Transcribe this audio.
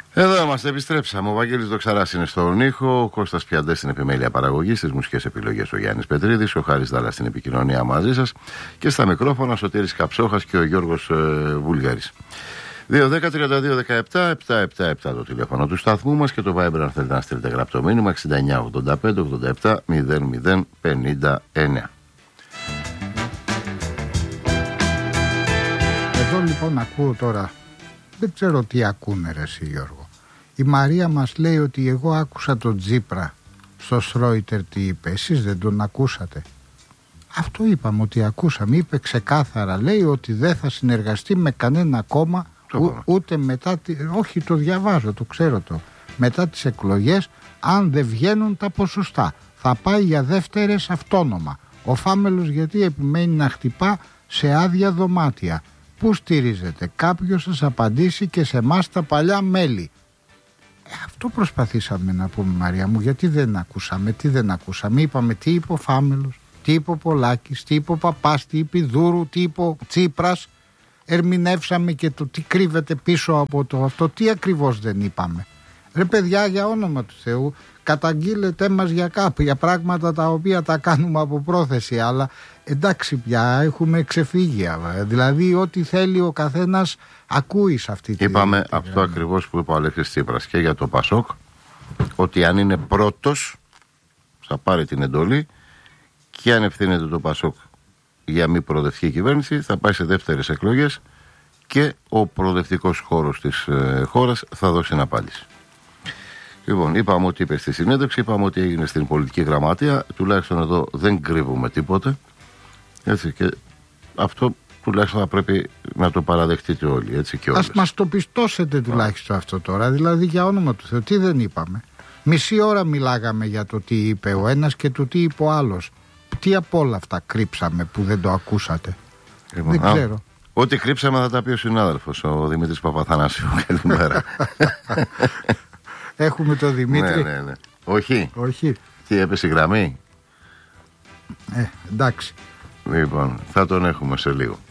Εδώ είμαστε, επιστρέψαμε. Ο Βαγγέλης Δοξαράς είναι στον ήχο, ο Κώστας Πιαντές στην επιμέλεια παραγωγής, στις μουσικές επιλογές ο Γιάννης Πετρίδης, ο Χάρης Δάλλας στην επικοινωνία μαζί σας και στα μικρόφωνα Σωτήρης Καψόχας και ο Γιώργος Βούλγαρης. 2-10-32-17-777 το τηλέφωνο του σταθμού μας και το Viber αν θέλετε να στείλετε γραπτό μήνυμα 69-85-87-00-59. Εδώ λοιπόν ακούω τώρα, δεν ξέρω τι ακούνε ρε εσύ Γιώργο. Η Μαρία μας λέει ότι εγώ άκουσα τον Τζίπρα στο Σρόιτερ τι είπε, εσείς δεν τον ακούσατε? Αυτό είπαμε ότι ακούσαμε, είπε ξεκάθαρα, λέει ότι δεν θα συνεργαστεί με κανένα κόμμα ούτε μετά, όχι το διαβάζω, το ξέρω το, μετά τις εκλογές αν δεν βγαίνουν τα ποσοστά. Θα πάει για δεύτερες αυτόνομα. Ο Φάμελος γιατί επιμένει να χτυπά σε άδεια δωμάτια? Πού στηρίζετε? Κάποιος σας απαντήσει και σε εμάς τα παλιά μέλη. Αυτό προσπαθήσαμε να πούμε Μαρία μου, γιατί δεν ακούσαμε, τι δεν ακούσαμε? Είπαμε τι είπε ο Φάμελος, τι είπε ο Πολάκης, τι είπε ο Παπάς, τι είπε η Δούρου, τι είπε ο Τσίπρας. Ερμηνεύσαμε και το τι κρύβεται πίσω από το αυτό, τι ακριβώς δεν είπαμε. Ρε παιδιά, για όνομα του Θεού, καταγγείλετε μας για κάποια πράγματα τα οποία τα κάνουμε από πρόθεση, αλλά εντάξει πια έχουμε ξεφύγει. Δηλαδή ό,τι θέλει ο καθένας ακούει σε αυτή τη... Είπαμε αυτό ακριβώς που είπε ο Αλέξης Τσίπρας και για το Πασόκ, ότι αν είναι πρώτος θα πάρει την εντολή και αν ευθύνεται το Πασόκ για μη προοδευτική κυβέρνηση θα πάει σε δεύτερες εκλογές και ο προοδευτικός χώρος της χώρας θα δώσει την απάντηση. Λοιπόν, είπαμε ότι είπε στη συνέντευξη, είπαμε ότι έγινε στην πολιτική γραμματεία, τουλάχιστον εδώ δεν κρύβουμε τίποτε, έτσι, και αυτό τουλάχιστον θα πρέπει να το παραδεχτείτε όλοι, έτσι και όλες. Ας μας το πιστώσετε τουλάχιστον αυτό τώρα, δηλαδή για όνομα του Θεού, τι δεν είπαμε? Μισή ώρα μιλάγαμε για το τι είπε ο ένας και το τι είπε ο άλλος. Τι από όλα αυτά κρύψαμε που δεν το ακούσατε? Δεν ξέρω. Ό,τι κρύψαμε θα τα πει ο συνάδελφος, ο Δημήτρης Παπαθανάσιου. Καλημέρα. Έχουμε το Δημήτρη. Ναι. Όχι. Όχι. Τι έπεσε η γραμμή? Εντάξει. Λοιπόν, θα τον έχουμε σε λίγο.